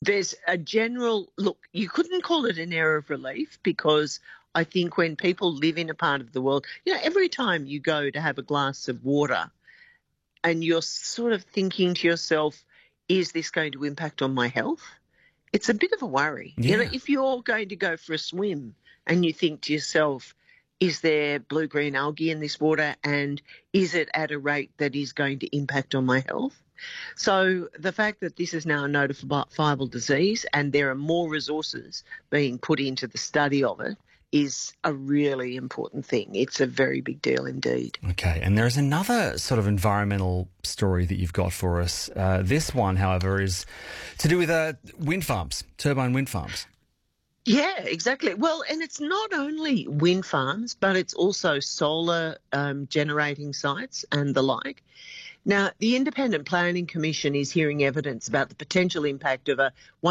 There's a general look, you couldn't call it an air of relief because I think when people live in a part of the world, every time you go to have a glass of water and you're sort of thinking to yourself, is this going to impact on my health? It's a bit of a worry. Yeah. If you're going to go for a swim and you think to yourself, is there blue-green algae in this water and is it at a rate that is going to impact on my health? So the fact that this is now a notifiable disease and there are more resources being put into the study of it is a really important thing. It's a very big deal indeed. Okay, and there's another sort of environmental story that you've got for us. This one, however, is to do with wind farms, turbine wind farms. Yeah, exactly. Well, and it's not only wind farms, but it's also solar generating sites and the like. Now, the Independent Planning Commission is hearing evidence about the potential impact of a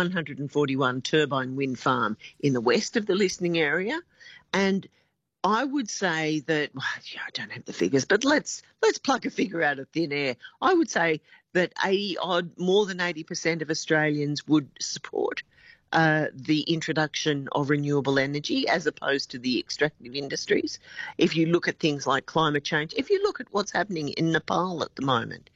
141 turbine wind farm in the west of the listening area. And I would say that, I don't have the figures, but let's pluck a figure out of thin air. I would say that more than 80% of Australians would support the introduction of renewable energy as opposed to the extractive industries. If you look at things like climate change, if you look at what's happening in Nepal at the moment,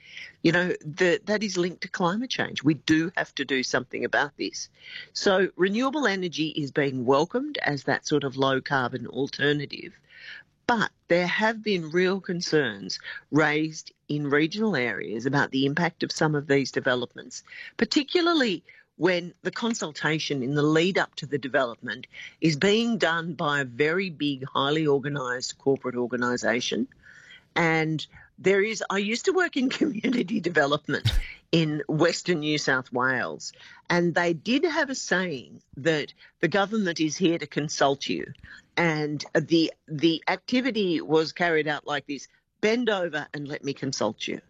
that is linked to climate change. We do have to do something about this. So renewable energy is being welcomed as that sort of low carbon alternative. But there have been real concerns raised in regional areas about the impact of some of these developments, particularly when the consultation in the lead up to the development is being done by a very big, highly organised corporate organisation. And I used to work in community development in Western New South Wales, and they did have a saying that the government is here to consult you. And the activity was carried out like this: bend over and let me consult you.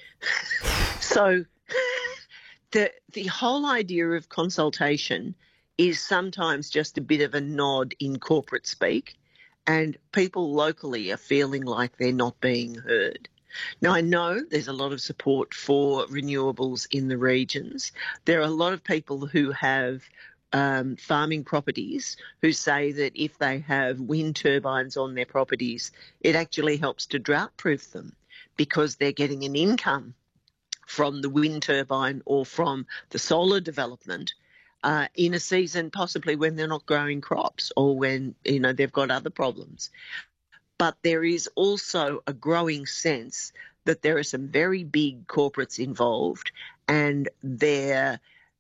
So the whole idea of consultation is sometimes just a bit of a nod in corporate speak, and people locally are feeling like they're not being heard. Now, I know there's a lot of support for renewables in the regions. There are a lot of people who have farming properties who say that if they have wind turbines on their properties, it actually helps to drought-proof them because they're getting an income from the wind turbine or from the solar development in a season possibly when they're not growing crops or when, they've got other problems. But there is also a growing sense that there are some very big corporates involved, and their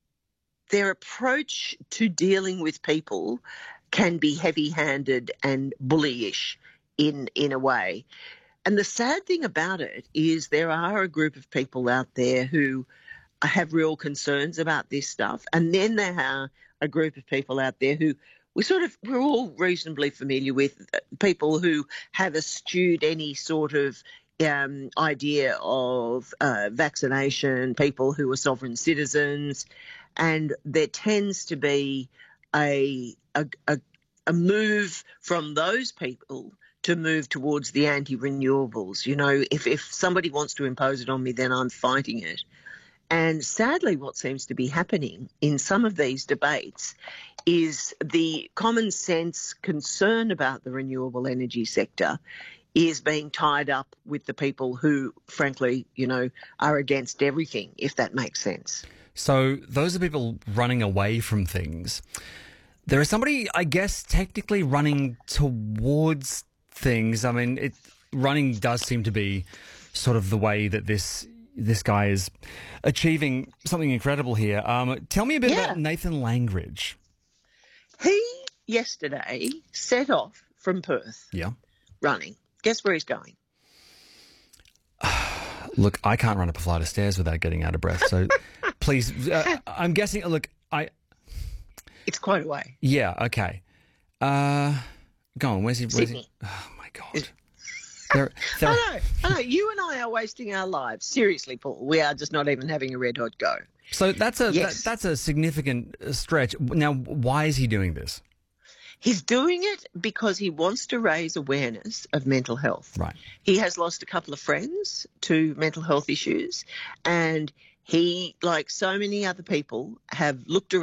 approach to dealing with people can be heavy-handed and bullyish in a way. And the sad thing about it is there are a group of people out there who have real concerns about this stuff. And then there are a group of people out there who we're all reasonably familiar with, people who have eschewed any sort of idea of vaccination, people who are sovereign citizens. And there tends to be a move from those people to move towards the anti-renewables. If somebody wants to impose it on me, then I'm fighting it. And sadly, what seems to be happening in some of these debates is the common sense concern about the renewable energy sector is being tied up with the people who, frankly, are against everything, if that makes sense. So those are people running away from things. There is somebody, I guess, technically running towards things. I mean, running does seem to be sort of the way that this guy is achieving something incredible here. Tell me a bit about Nathan Langridge. He yesterday set off from Perth. Yeah. Running. Guess where he's going? Look, I can't run up a flight of stairs without getting out of breath. So please, I'm guessing. Look, It's quite a way. Yeah. Okay. Go on. Where's he? Sydney. Oh my God. I know. You and I are wasting our lives. Seriously, Paul. We are just not even having a red hot go. So that's a significant stretch. Now, why is he doing this? He's doing it because he wants to raise awareness of mental health. Right. He has lost a couple of friends to mental health issues, and he, like so many other people, have looked around